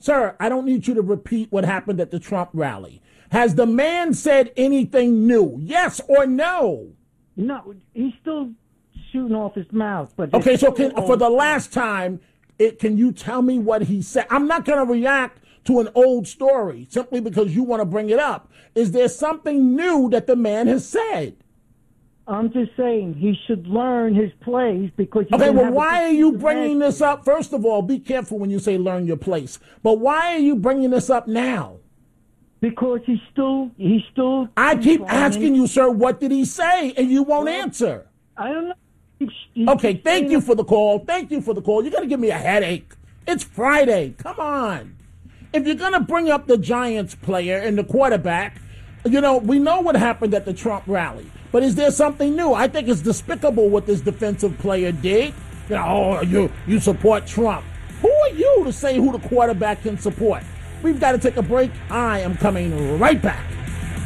Sir, I don't need you to repeat what happened at the Trump rally. Has the man said anything new? Yes or no? No, he's still shooting off his mouth. But okay, so for the last time, can you tell me what he said? I'm not going to react to an old story simply because you want to bring it up. Is there something new that the man has said? I'm just saying he should learn his plays because... Okay, well, why are you bringing this up? First of all, be careful when you say learn your place. But why are you bringing this up now? Because he's still... I keep asking you, sir, what did he say? And you won't answer. I don't know. Okay, thank you for the call. Thank you for the call. You're going to give me a headache. It's Friday. Come on. If you're going to bring up the Giants player and the quarterback, we know what happened at the Trump rally. But is there something new? I think it's despicable what this defensive player did. You support Trump. Who are you to say who the quarterback can support? We've got to take a break. I am coming right back.